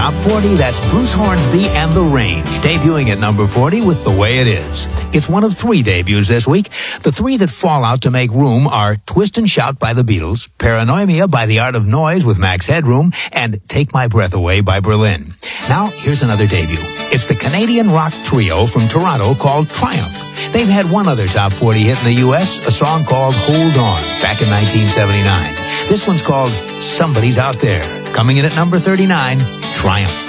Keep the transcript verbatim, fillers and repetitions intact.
Top forty, that's Bruce Hornsby and The Range, debuting at number forty with The Way It Is. It's one of three debuts this week. The three that fall out to make room are Twist and Shout by the Beatles, Paranoia by The Art of Noise with Max Headroom, and Take My Breath Away by Berlin. Now, here's another debut. It's the Canadian rock trio from Toronto called Triumph. They've had one other top forty hit in the U S, a song called Hold On, back in nineteen seventy-nine. This one's called Somebody's Out There. Coming in at number thirty-nine, Triumph.